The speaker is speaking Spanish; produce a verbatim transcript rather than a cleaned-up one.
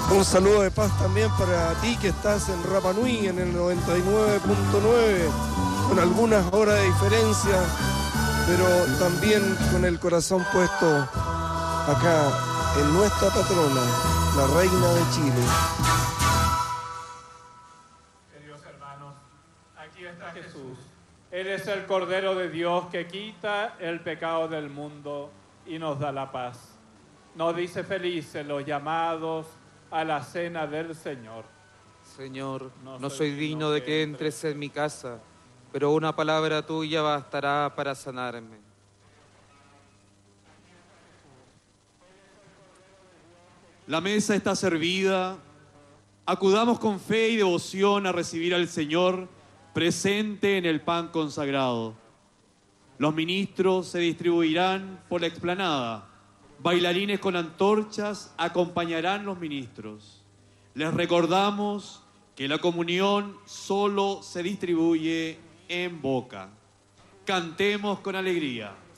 Un saludo de paz también para ti que estás en Rapa Nui en el noventa y nueve punto nueve, con algunas horas de diferencia, pero también con el corazón puesto acá en nuestra patrona, la Reina de Chile. Queridos hermanos, aquí está Jesús. Él es el Cordero de Dios que quita el pecado del mundo y nos da la paz. Nos dice felices los llamados a la cena del Señor. Señor, no soy digno de que entres en mi casa, pero una palabra tuya bastará para sanarme. La mesa está servida. Acudamos con fe y devoción a recibir al Señor presente en el pan consagrado. Los ministros se distribuirán por la explanada. Bailarines con antorchas acompañarán los ministros. Les recordamos que la comunión solo se distribuye en boca. Cantemos con alegría.